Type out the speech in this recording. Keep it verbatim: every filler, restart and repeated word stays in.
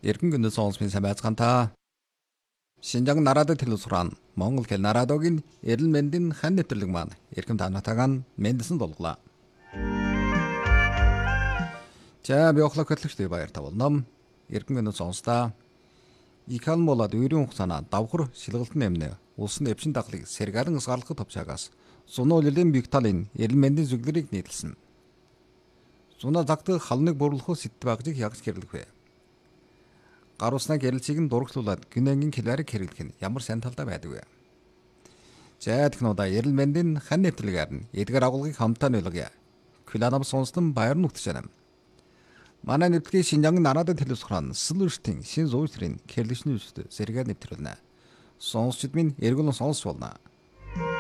Эргэн гүнэ сонсмын сайн байцгаана. Шинжаан нарадад телевизран Монгол хэл нарадогийн эрэл мэндийн хан нэвтрэлэг маань эрхэм танатагаан мэндсэн долглаа. За би охлог хөтлөгчтэй баяр тавуулна. Эргэн гүнэ сонстаа. Икан болоод үерийн хугацаана давхар шилгалтын эмнэ улсын эвчин даглыг сэргэлэн исгаалгахад товчаагаас зуны улиралын бигталын эрэл мэндийн зүглэрийг нийлсэн. Зуна загтаг халныг бурлахуус сэтт багжиг ягж гэрлэх вэ. Гар уснаа гэрэлцгийг нь дурагшлуулад гинэнгийн киларыг хэрэглэх нь ямар сайн талдаа байдаг вэ? За технологи эрэл мэндийн хан нэвтрэлгээр нь эдгээр агуулгыг хамтаа нөлгөе. Киланам сонстон баяр нүгтж байна. Манай нэвтрэлгийн Шинжаан нарадад телевизран Слүштийн шин зүүрийн кэрлишний үстэй зэрэг нэвтрүүлнэ. Сонсчид минь эргүүлэн сонсч болно.